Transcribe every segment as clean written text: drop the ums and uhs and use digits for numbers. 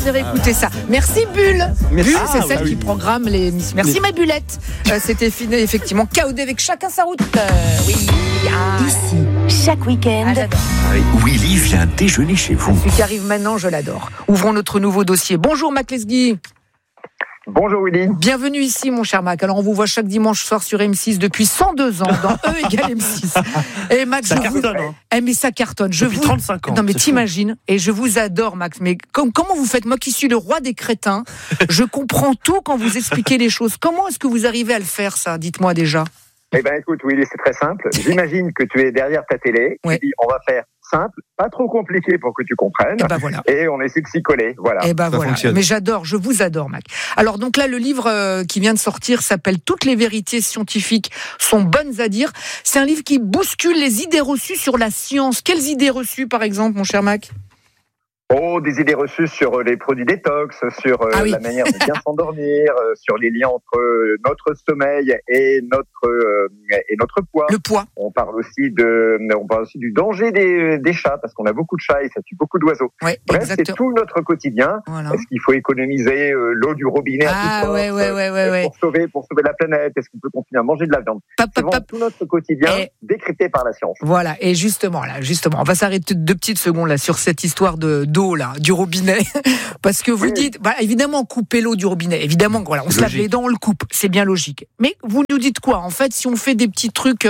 Vous avez écouté ça. Merci Bulle. Bulle, c'est celle qui programme les missions. Merci ma Bullette. C'était effectivement KOD avec chacun sa route. Oui. Ici, chaque week-end. J'adore. Willy vient déjeuner chez vous. Celui qui arrive maintenant, je l'adore. Ouvrons notre nouveau dossier. Bonjour Mac Lesguy. Bonjour Willy. Bienvenue ici mon cher Mac. Alors on vous voit chaque dimanche soir sur M6 depuis 102 ans dans E égale M6. Et Max, ça cartonne, hein. Mais ça cartonne. Depuis 35 ans. Non mais t'imagines, et je vous adore Max, mais comment vous faites? Moi qui suis le roi des crétins, je comprends tout quand vous expliquez les choses. Comment est-ce que vous arrivez à le faire ça? Dites-moi déjà. Eh ben écoute Willy, c'est très simple. J'imagine que tu es derrière ta télé. Ouais. Tu dis, on va faire simple, pas trop compliqué pour que tu comprennes. Et ben voilà. Et on essaie de s'y coller. Voilà. Et ben Ça voilà. fonctionne. Mais j'adore, je vous adore Mac. Alors donc là, le livre qui vient de sortir s'appelle Toutes les vérités scientifiques sont bonnes à dire. C'est un livre qui bouscule les idées reçues sur la science. Quelles idées reçues par exemple, mon cher Mac? Oh, des idées reçues sur les produits détox, sur la manière de bien s'endormir, sur les liens entre notre sommeil et notre poids. Le poids. On parle aussi du danger des chats, parce qu'on a beaucoup de chats et ça tue beaucoup d'oiseaux. Ouais, Bref, exactement. c'est tout notre quotidien. Voilà. Est-ce qu'il faut économiser l'eau du robinet à toute force, ouais. pour sauver la planète? Est-ce qu'on peut continuer à manger de la viande? C'est vraiment tout notre quotidien décrypté par la science. Voilà, et justement, on va s'arrêter 2 petites secondes là sur cette histoire d'eau là, du robinet, parce que vous dites, évidemment, couper l'eau du robinet, évidemment, voilà, on se lave les dents, on le coupe, c'est bien logique. Mais vous nous dites quoi? En fait, si on fait des petits trucs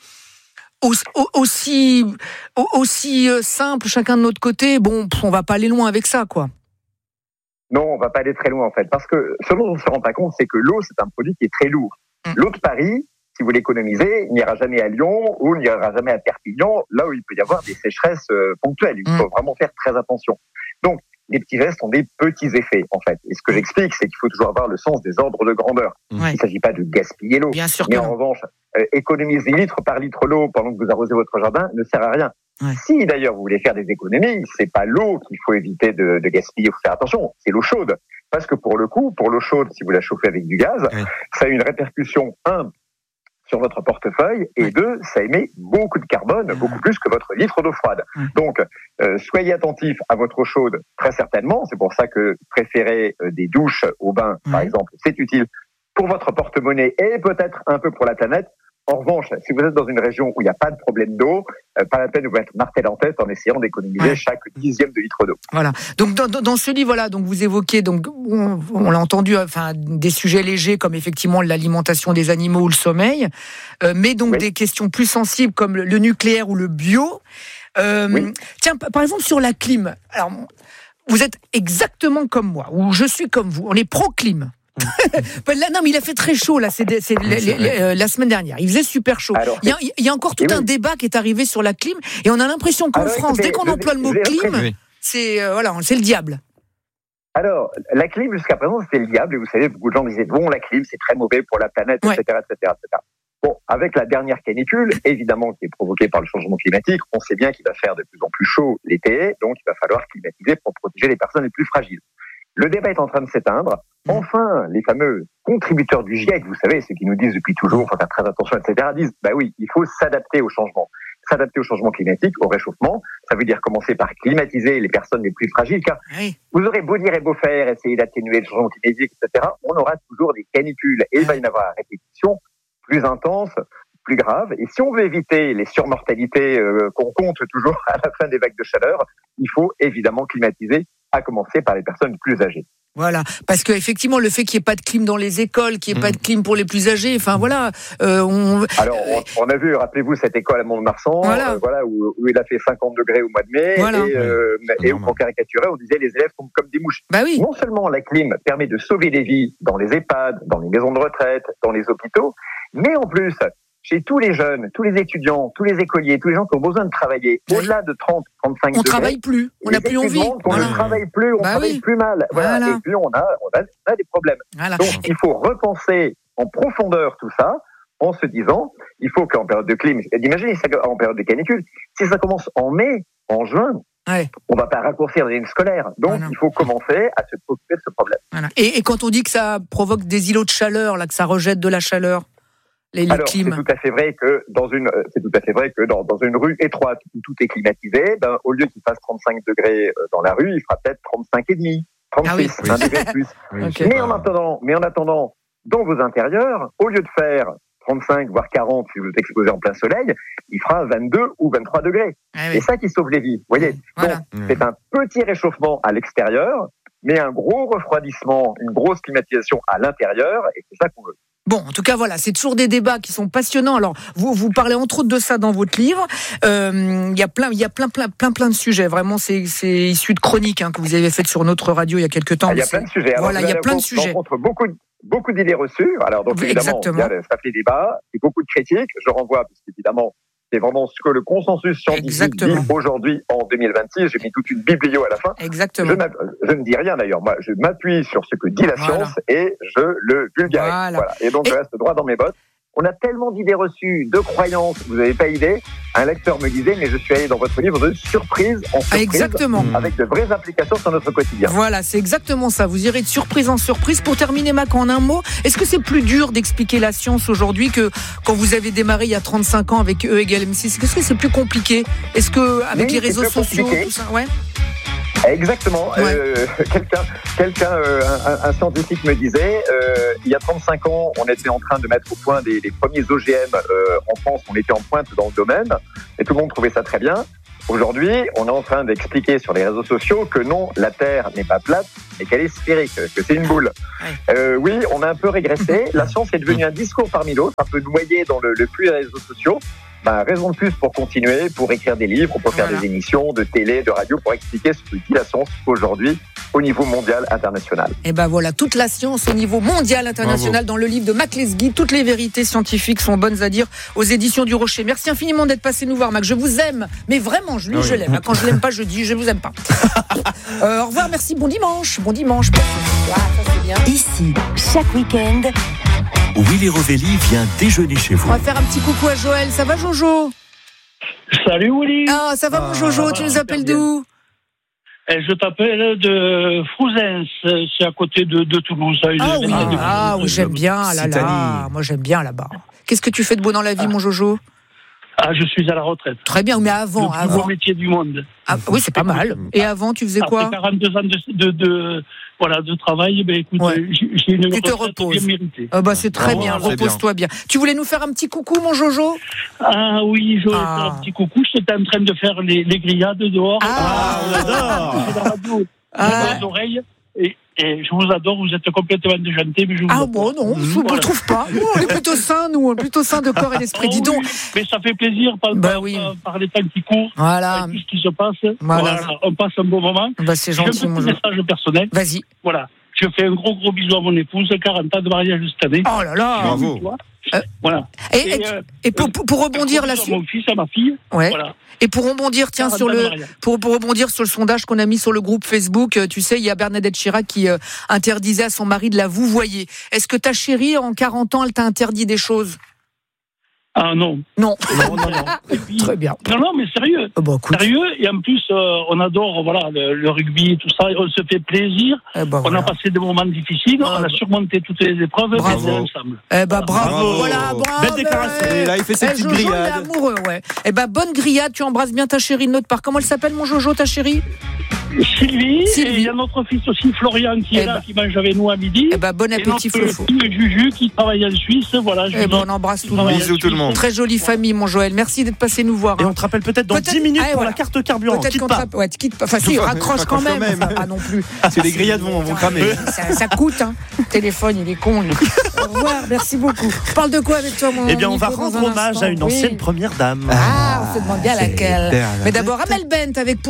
aussi simples, chacun de notre côté, on va pas aller loin avec ça, quoi. Non, on va pas aller très loin en fait, parce que ce dont on ne se rend pas compte, c'est que l'eau, c'est un produit qui est très lourd. L'eau de Paris, si vous l'économisez, n'ira jamais à Lyon ou n'ira jamais à Perpignan, là où il peut y avoir des sécheresses ponctuelles. Il faut vraiment faire très attention. Donc, les petits gestes ont des petits effets, en fait. Et ce que j'explique, c'est qu'il faut toujours avoir le sens des ordres de grandeur. Il ne s'agit pas de gaspiller l'eau. Bien sûr que mais non. en revanche, économiser litre par litre l'eau pendant que vous arrosez votre jardin ne sert à rien. Ouais. Si d'ailleurs vous voulez faire des économies, c'est pas l'eau qu'il faut éviter de gaspiller, il faut faire attention, c'est l'eau chaude. Parce que pour l'eau chaude, si vous la chauffez avec du gaz, ça a une répercussion, sur votre portefeuille, et 2, ça émet beaucoup de carbone, beaucoup plus que votre litre d'eau froide. Donc, soyez attentifs à votre eau chaude, très certainement. C'est pour ça que préférer des douches au bain, par exemple, c'est utile pour votre porte-monnaie et peut-être un peu pour la planète. En revanche, si vous êtes dans une région où il n'y a pas de problème d'eau, pas la peine de vous mettre martel en tête en essayant d'économiser chaque dixième de litre d'eau. Voilà. Donc dans ce livre-là, donc vous évoquez, donc on l'a entendu, des sujets légers comme effectivement l'alimentation des animaux ou le sommeil, mais donc des questions plus sensibles comme le nucléaire ou le bio. Tiens, par exemple sur la clim. Alors, vous êtes exactement comme moi, ou je suis comme vous. On est pro-clim. Non, mais il a fait très chaud là, la semaine dernière. Il faisait super chaud. Alors, il y a encore tout un débat qui est arrivé sur la clim, et on a l'impression qu'en France, dès qu'on emploie le mot clim, c'est le diable. Alors, la clim jusqu'à présent c'était le diable, et vous savez, beaucoup de gens disaient la clim c'est très mauvais pour la planète, etc. Bon, avec la dernière canicule, évidemment, qui est provoquée par le changement climatique, on sait bien qu'il va faire de plus en plus chaud l'été, donc il va falloir climatiser pour protéger les personnes les plus fragiles. Le débat est en train de s'éteindre. Enfin, les fameux contributeurs du GIEC, vous savez, ceux qui nous disent depuis toujours, faut faire très attention, etc., disent, il faut s'adapter au changement. S'adapter au changement climatique, au réchauffement, ça veut dire commencer par climatiser les personnes les plus fragiles, car vous aurez beau dire et beau faire, essayer d'atténuer le changement climatique, etc., on aura toujours des canicules, et il va y en avoir à répétition plus intense, plus grave. Et si on veut éviter les surmortalités qu'on compte toujours à la fin des vagues de chaleur, il faut évidemment climatiser, à commencer par les personnes plus âgées. Voilà, parce que effectivement, le fait qu'il n'y ait pas de clim dans les écoles, qu'il n'y ait pas de clim pour les plus âgés, Alors, on a vu, rappelez-vous, cette école à Mont-de-Marsan, où il a fait 50 degrés au mois de mai, et où on caricaturait, on disait les élèves sont comme des mouches. Non seulement la clim permet de sauver des vies dans les EHPAD, dans les maisons de retraite, dans les hôpitaux, mais en plus, chez tous les jeunes, tous les étudiants, tous les écoliers, tous les gens qui ont besoin de travailler, au-delà de 30, 35 degrés. On travaille plus, on n'a plus envie. On ne travaille plus, on travaille plus mal. Et puis on a des problèmes. Donc il faut repenser en profondeur tout ça, en se disant, il faut qu'en période de clim, imaginez ça en période de canicule, si ça commence en mai, en juin, on ne va pas raccourcir les lignes scolaires. Donc il faut commencer à se préoccuper de ce problème. Et quand on dit que ça provoque des îlots de chaleur, là, que ça rejette de la chaleur, alors, c'est tout à fait vrai que dans une rue étroite où tout est climatisé, au lieu qu'il fasse 35 degrés dans la rue, il fera peut-être 35 et demi. 36, un degré de plus. Okay. Mais en attendant, dans vos intérieurs, au lieu de faire 35, voire 40, si vous êtes exposé en plein soleil, il fera 22 ou 23 degrés. C'est ça qui sauve les vies. Vous voyez, voilà. Donc, c'est un petit réchauffement à l'extérieur, mais un gros refroidissement, une grosse climatisation à l'intérieur, et c'est ça qu'on veut. Bon, en tout cas, voilà, c'est toujours des débats qui sont passionnants. Alors, vous parlez entre autres de ça dans votre livre. Il y a plein de sujets. Vraiment, c'est issu de chroniques que vous avez faites sur notre radio il y a quelques temps. Il y a plein de sujets. Alors, voilà, il y a plein de sujets. On rencontre beaucoup d'idées reçues. Alors, donc, évidemment, ça fait débat et beaucoup de critiques. Je renvoie, parce qu'évidemment, c'est vraiment ce que le consensus scientifique dit aujourd'hui en 2026. J'ai mis toute une biblio à la fin. Exactement. Je ne dis rien d'ailleurs. Moi, je m'appuie sur ce que dit la science et je le vulgarise. Voilà. Et donc, je reste droit dans mes bottes. On a tellement d'idées reçues, de croyances, vous n'avez pas idée. Un lecteur me disait, mais je suis allé dans votre livre de surprise en surprise, exactement. Avec de vraies implications sur notre quotidien. Voilà, c'est exactement ça. Vous irez de surprise en surprise. Pour terminer, Mac, en un mot, est-ce que c'est plus dur d'expliquer la science aujourd'hui que quand vous avez démarré il y a 35 ans avec E égale MC? Est-ce que c'est plus compliqué? Est-ce que avec les réseaux sociaux, tout ça, ouais? Exactement. Ouais. Un scientifique me disait, il y a 35 ans, on était en train de mettre au point les premiers OGM en France. On était en pointe dans le domaine et tout le monde trouvait ça très bien. Aujourd'hui, on est en train d'expliquer sur les réseaux sociaux que non, la Terre n'est pas plate, mais qu'elle est sphérique, que c'est une boule. Oui, on a un peu régressé. La science est devenue un discours parmi d'autres, un peu noyé dans le flux des réseaux sociaux. Raison de plus pour continuer, pour écrire des livres, pour faire des émissions de télé, de radio, pour expliquer ce que dit la science aujourd'hui au niveau mondial, international. Et voilà, toute la science au niveau mondial, international, dans le livre de Mac Lesguy. Toutes les vérités scientifiques sont bonnes à dire aux éditions du Rocher. Merci infiniment d'être passé nous voir, Mac. Je vous aime, mais vraiment, je l'aime. Quand je l'aime pas, je dis je vous aime pas. Au revoir, merci, bon dimanche. Bon dimanche. Ça, c'est bien. Ici, chaque week-end, Willy Rovelli vient déjeuner chez vous. On va faire un petit coucou à Joël. Ça va, Jojo? Salut, Willy. Ah, ça va, mon Jojo? Tu nous appelles d'où? Je t'appelle de Frouzens, c'est à côté de Toulouse. Oui, j'aime bien. Moi, j'aime bien là-bas. Qu'est-ce que tu fais de beau dans la vie, mon Jojo? Je suis à la retraite. Très bien, mais avant. Le plus beau métier du monde. Oui, c'est pas mal. Et avant, tu faisais quoi? Après 42 ans de travail, écoute, j'ai une retraite bien méritée. C'est très bien, repose-toi bien. Tu voulais nous faire un petit coucou, mon Jojo? Ah oui, je voulais faire un petit coucou. J'étais en train de faire les grillades dehors. On adore. J'ai la radio, j'ai les oreilles. Et je vous adore, vous êtes complètement déjanté, mais je vous adore. Non, je ne trouve pas. Nous, on est plutôt sains, plutôt sains de corps et d'esprit. Dis donc. Mais ça fait plaisir par les temps qui courent, voilà. tout ce qui se passe. Voilà, on passe un bon moment. C'est gentil, mon Jojo. Un petit message personnel. Vas-y. Voilà. Je fais un gros bisou à mon épouse, 40 ans de mariage cette année. Oh là là. Bravo. Voilà. Et pour rebondir là-dessus. Mon fils, à ma fille. Ouais. Voilà. Et pour rebondir, pour rebondir sur le sondage qu'on a mis sur le groupe Facebook, tu sais, il y a Bernadette Chirac qui interdisait à son mari de la vouvoyer. Est-ce que ta chérie, en 40 ans, elle t'a interdit des choses? Non. Non. Et puis, très bien. Non, mais sérieux. Sérieux, et en plus, on adore le rugby, tout ça, on se fait plaisir. On a passé des moments difficiles, on a surmonté toutes les épreuves, bravo. Ensemble. Bravo. Voilà, bravo. Belle déclaration. Et là, il fait ses petites grillades. Il est amoureux, ouais. Bonne grillade, tu embrasses bien ta chérie de notre part. Comment elle s'appelle, mon Jojo, ta chérie? Sylvie. Et il y a notre fils aussi, Florian, qui est là, qui mange avec nous à midi. Bon appétit, Flofo. Et Juju, qui travaille en Suisse, voilà. On embrasse tout le monde. Bisous tout le monde. Très jolie famille, mon Joël. Merci d'être passé nous voir. Et on te rappelle peut-être dans 10 minutes pour la carte carburant. Peut-être qu'on quitte pas. Enfin, si, raccroche quand même. Pas non plus. Parce que les grillades vont cramer. Ça coûte, hein. Le téléphone, il est con, lui. Au revoir, merci beaucoup. On parle de quoi avec toi, mon on va rendre hommage à une ancienne première dame. On se demande bien laquelle. Mais d'abord, Amel Bent avec